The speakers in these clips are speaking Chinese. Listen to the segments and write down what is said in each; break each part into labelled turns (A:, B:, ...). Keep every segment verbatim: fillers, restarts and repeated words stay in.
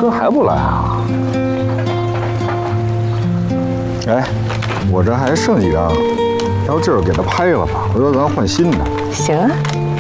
A: 车还不来啊？哎，我这还剩几张，要不这会儿给他拍了吧？回头咱换新的。
B: 行啊。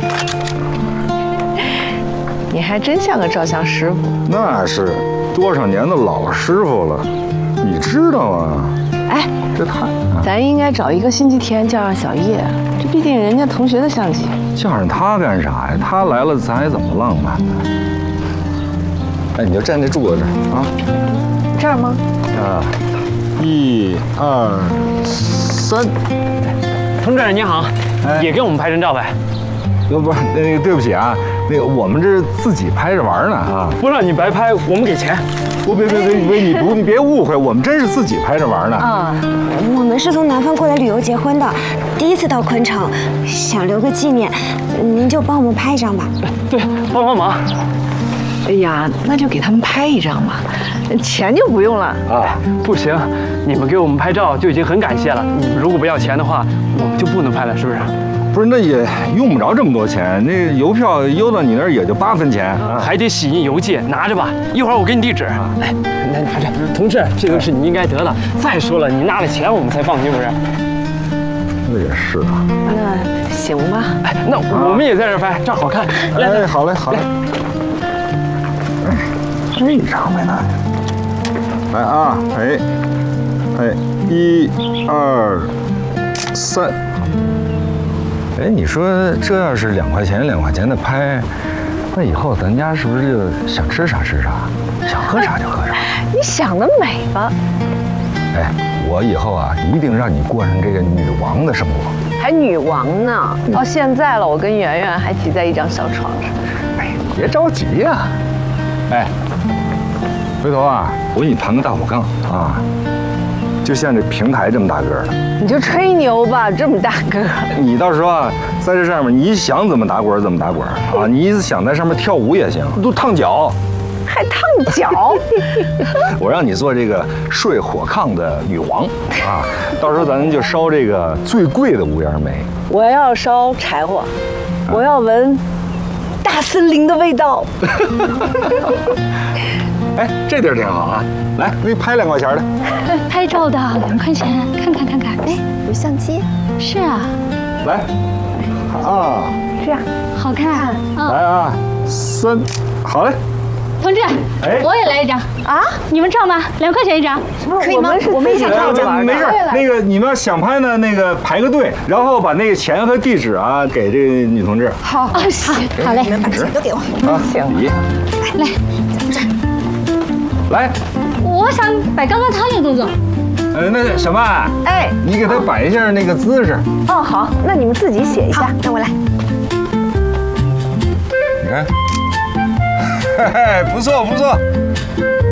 B: 你还真像个照相师傅。
A: 那是多少年的老师傅了，你知道吗？
B: 哎，
A: 这他，
B: 咱应该找一个星期天叫上小叶，这毕竟人家同学的相机。
A: 叫上他干啥呀？他来了，咱还怎么浪漫呢？哎，你就站这柱子这儿啊。
B: 这儿吗？
A: 啊，一二三。
C: 佟主任您好，
A: 哎，
C: 也给我们拍张照呗？
A: 不不，那个对不起啊，那个我们这是自己拍着玩呢啊，
C: 不让你白拍，我们给钱。
A: 不，别别别别，你不你别误会，我们真是自己拍着玩呢。
D: 啊，我们是从南方过来旅游结婚的，第一次到昆城，想留个纪念，您就帮我们拍一张吧。
C: 对，帮帮忙。
B: 哎呀，那就给他们拍一张吧，钱就不用了。
C: 啊，不行，你们给我们拍照就已经很感谢了。你们如果不要钱的话，我们就不能拍了，是不是？
A: 不是，那也用不着这么多钱，那邮票邮到你那儿也就八分钱啊，
C: 还得洗印邮寄，拿着吧，一会儿我给你地址。哎，那拿着，同志，这个是你应该得的。再说了，你拿了钱我们才放心，不是？
A: 那也是啊。
B: 那行吧。
C: 哎，那我们也在这儿拍，照好看。来，
A: 哎，好嘞，好嘞。哎，这张没拿。来啊，哎，哎，一、二、三。哎，你说这要是两块钱两块钱的拍，那以后咱家是不是就想吃啥吃啥，想喝啥就喝啥？
B: 你想得美吧？
A: 哎，我以后啊，一定让你过上这个女王的生活。
B: 还女王呢？到现在了，我跟圆圆还挤在一张小床上。
A: 哎，别着急呀。哎，回头啊，我给你盘个大火缸啊，就像这平台这么大个儿的。
B: 你就吹牛吧，这么大个儿。
A: 你到时候啊，在这上面，你想怎么打滚怎么打滚啊！你想在上面跳舞也行，都烫脚，
B: 还烫脚。
A: 我让你做这个睡火炕的女王啊！到时候咱就烧这个最贵的无烟煤。
B: 我要烧柴火，我要闻大森林的味道。
A: 哎，这地儿挺好啊！来，给你拍两块钱的。
E: 拍照的两块钱，看看看看。
D: 哎，有相机。
E: 是啊。
A: 来，啊，
B: 这样
E: 好看。嗯。
A: 来啊，三，好嘞。
E: 同志，
A: 哎，
E: 我也来一张啊！你们照吗？两块钱一张。
D: 可以吗？我们也想照着玩。
A: 没事，那个你们要想拍呢，那个排个队，然后把那个钱和地址啊给这个女同志。
E: 好，好，好嘞。
D: 你们把钱都给我。
A: 啊，行。
E: 来，
A: 来，
E: 我想摆刚刚他那个动作。
A: 呃，那小曼，
B: 哎，
A: 你给他摆一下那个姿势。
B: 哦，好，那你们自己写一下。
D: 那我来。
A: 你看，嘿嘿，不错不错。